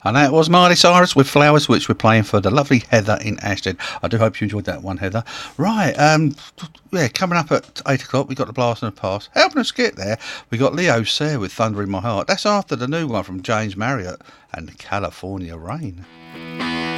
And that was Miley Cyrus with Flowers, which we're playing for the lovely Heather in Ashton. I do hope you enjoyed that one, Heather. Right, yeah, coming up at 8 o'clock, we got the Blast in the Past. Helping us get there, we got Leo Sayer with Thunder in My Heart. That's after the new one from James Marriott and California Rain.